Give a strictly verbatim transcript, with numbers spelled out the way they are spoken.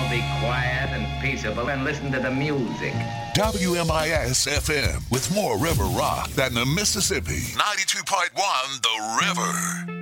be quiet and peaceable and listen to the music. W M I S F M with more river rock than the Mississippi. ninety-two point one The River.